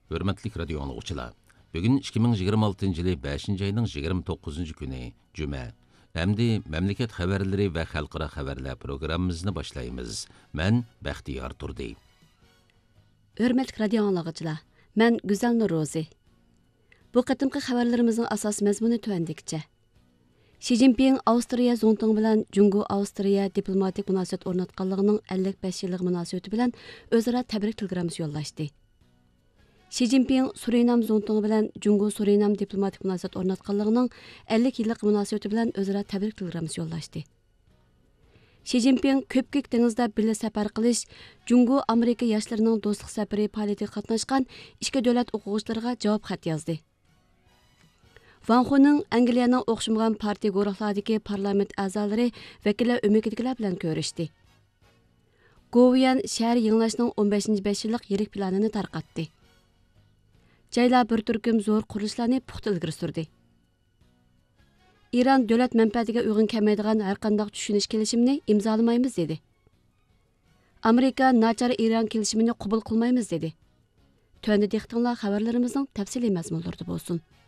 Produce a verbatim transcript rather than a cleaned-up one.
Hürmetlik radio anlıqçılar. Bugün ikki ming yigirma oltinchi yılı beshinchi ayning yigirma to'qqizinchi kuni Cuma. Әмді мәмлекет xabarlari va xalqaro xabarlar programmamizni boshlaymiz. Men Baxtiyor Turdi. Hürmetlik radio anlıqçılar. Men Güzel Nurrozi. Bu qatimqi xabarlarimizning asos mazmuni tuvandikcha. Xi Jinping Avstriya Zongtong bilan Jungo Avstriya diplomatik munosabat o'rnatganligining ellik besh yillik munosabati bilan o'zaro tabrik telegramması yo'llashdi. Xi Jinping Surinam Zongtong bilan Jungo Surinam diplomatik munosabat o'rnatganligining ellik yillik munosabati bilan o'zaro tabrik telegramması yo'llashdi. Xi Jinping Ko'pkik dengizda birga safar qilish, Jungo Amerika yoshlarining do'stlik safari faoliyatiga qatnashgan ikki davlat o'quvchilariga javob xat yozdi. Van Xuning Angliyaning o'xshamagan partiya guruhlaridagi parlament a'zolari vakillar umidligilar bilan ko'rishdi. Govian shahar yanglashning o'n beshinchi besh yillik yirik planini tarqatdi. Joylar bir turkum zo'r qurilishlarni puxta ilgari surdi. İran davlat manfaatiga uyg'un kelmaydigan har qanday tushunish kelishimini imzolamaymiz dedi. Amerika nachar İran kelishimini qabul qilmaymiz dedi. Tövəndə diqqətinizlər xəbərlərimizin təfsili məzmunlarında bolsun.